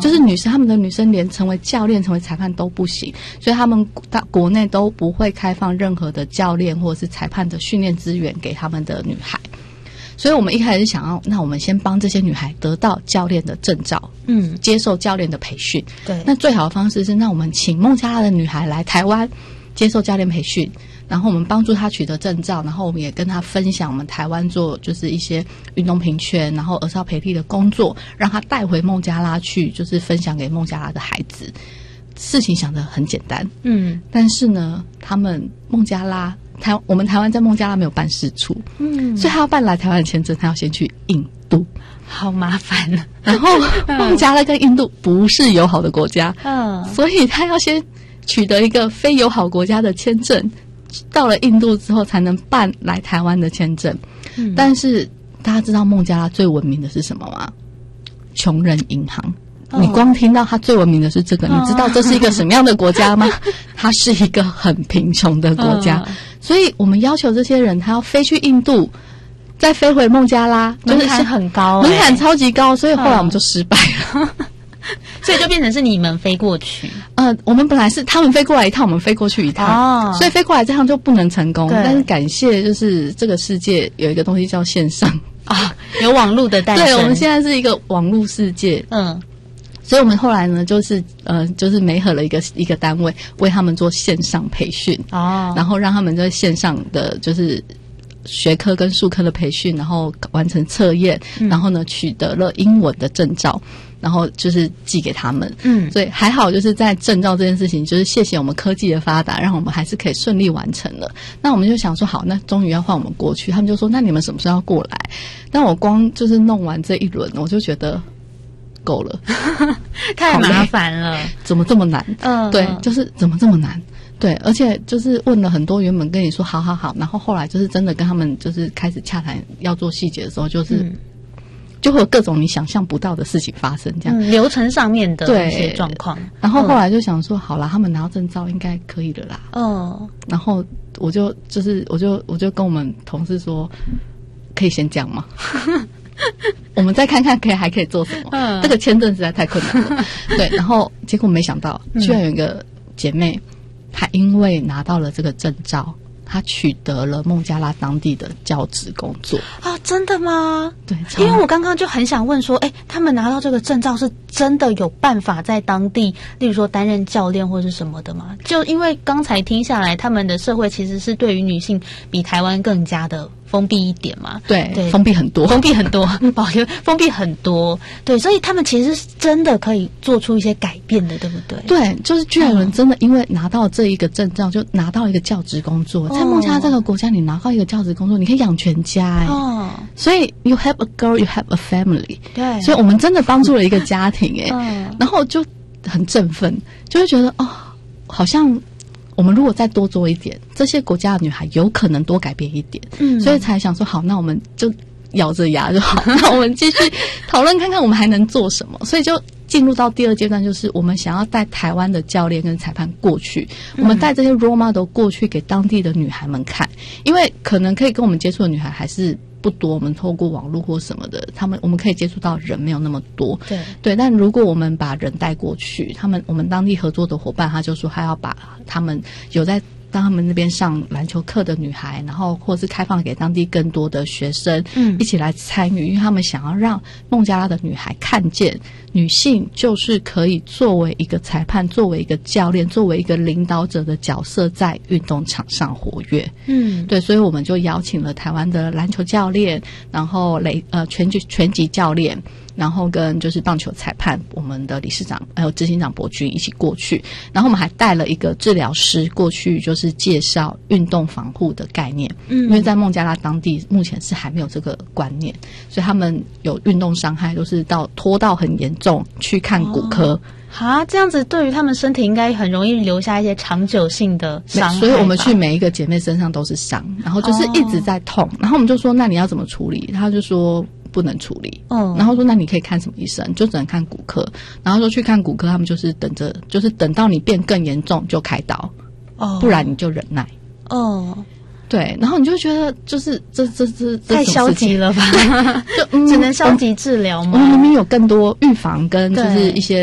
就是他们的女生连成为教练、成为裁判都不行，所以他们国内都不会开放任何的教练或者是裁判的训练资源给他们的女孩。所以我们一开始想要，那我们先帮这些女孩得到教练的证照，接受教练的培训。对，那最好的方式是，那我们请孟加拉的女孩来台湾接受教练培训，然后我们帮助她取得证照，然后我们也跟她分享我们台湾做就是一些运动平权，然后儿少培力的工作，让她带回孟加拉去，就是分享给孟加拉的孩子。事情想得很简单，但是呢，他们孟加拉我们台湾在孟加拉没有办事处，所以他要办来台湾的签证，他要先去印度， 好麻烦了。 然后孟加拉跟印度不是友好的国家，所以他要先取得一个非友好国家的签证，到了印度之后才能办来台湾的签证。但是大家知道孟加拉最闻名的是什么吗？穷人银行。你光听到它最闻名的是这个，你知道这是一个什么样的国家吗？它是一个很贫穷的国家，所以我们要求这些人他要飞去印度，再飞回孟加拉， 门槛很高， 门槛超级高，所以后来我们就失败了。 所以就变成是你们飞过去。 我们本来是他们飞过来一趟，我们飞过去一趟，所以飞过来这趟就不能成功。但是感谢就是这个世界有一个东西叫线上有网络的诞生。 对，我们现在是一个网络世界。所以我们后来呢，就是媒合了一个单位，为他们做线上培训然后让他们在线上的就是学科跟术科的培训，然后完成测验，然后呢取得了英文的证照，然后就是寄给他们。所以还好，就是在证照这件事情，就是谢谢我们科技的发达，让我们还是可以顺利完成了。那我们就想说，好，那终于要换我们过去，他们就说，那你们什么时候要过来？但我光就是弄完这一轮，我就觉得够了， 太麻烦了， 怎么这么难？对，就是怎么这么难？对，而且就是问了很多，原本跟你说好好好，然后后来就是真的跟他们就是开始洽谈要做细节的时候，就是就会有各种你想象不到的事情发生，这样流程上面的一些状况。 然后后来就想说，好啦，他们拿到证照应该可以了啦。然后我就跟我们同事说，可以先讲吗？我们再看看还可以做什么。这个签证实在太困难了。对，然后结果没想到，居然有一个姐妹，她因为拿到了这个证照，她取得了孟加拉当地的教职工作。 真的吗？ 对， 因为我刚刚就很想问说，他们拿到这个证照是真的有办法在当地，例如说担任教练或是什么的吗？就因为刚才听下来，他们的社会其实是对于女性比台湾更加的封闭一点嘛。 对，封闭很多， 封闭很多。对，所以他们其实是真的可以做出一些改变的，对不对？ 对，就是居然有人真的因为拿到这一个证照，就拿到一个教职工作。在孟加拉这个国家，你拿到一个教职工作，你可以养全家所以 you have a girl, you have a family。对，所以我们真的帮助了一个家庭然后就很振奋，就会觉得好像我们如果再多做一点，这些国家的女孩有可能多改变一点。所以才想说，好，那我们就咬着牙就好，那我们继续讨论看看我们还能做什么。所以就进入到第二阶段，就是我们想要带台湾的教练跟裁判过去，我们带这些 role model 过去给当地的女孩们看，因为可能可以跟我们接触的女孩还是不多，我们透过网络或什么的，我们可以接触到人没有那么多。对，但如果我们把人带过去，我们当地合作的伙伴他就说他要把他们有在当他们那边上篮球课的女孩，然后或是开放给当地更多的学生一起来参与，因为他们想要让孟加拉的女孩看见女性就是可以作为一个裁判，作为一个教练，作为一个领导者的角色在运动场上活跃。对，所以我们就邀请了台湾的篮球教练，然后拳击教练，然后跟就是棒球裁判，我们的理事长还有执行长伯君一起过去，然后我们还带了一个治疗师过去，就是介绍运动防护的概念。因为在孟加拉当地目前是还没有这个观念，所以他们有运动伤害都是拖到很严重去看骨科。 这样子对于他们身体应该很容易留下一些长久性的伤害。 所以我们去每一个姐妹身上都是伤，然后就是一直在痛，然后我们就说那你要怎么处理？他就说不能处理。然后说那你可以看什么医生？就只能看骨科。然后说去看骨科，他们就是等到你变更严重就开刀，不然你就忍耐。对，然后你就觉得就是这太消极了吧？就只能消极治疗吗？ 我们明明有更多预防跟就是一些